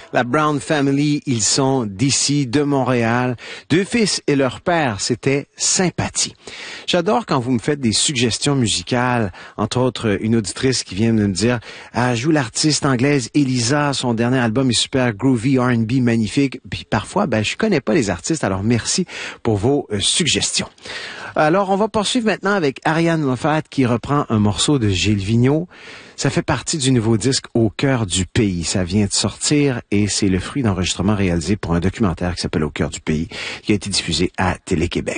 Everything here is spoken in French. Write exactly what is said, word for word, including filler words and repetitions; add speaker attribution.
Speaker 1: La Brown Family, ils sont d'ici, de Montréal. Deux fils et leur père, c'était Sympathie. J'adore quand vous me faites des suggestions musicales. Entre autres, une auditrice qui vient de me dire ah, « joue l'artiste anglaise Elisa, son dernier album est super groovy, R and B magnifique. » Puis parfois, ben je connais pas les artistes, alors merci pour vos euh, suggestions. Alors, on va poursuivre maintenant avec Ariane Moffat qui reprend un morceau de Gilles Vigneault. Ça fait partie du nouveau disque Au cœur du pays. Ça vient de sortir et c'est le fruit d'enregistrements réalisés pour un documentaire qui s'appelle Au cœur du pays, qui a été diffusé à Télé-Québec.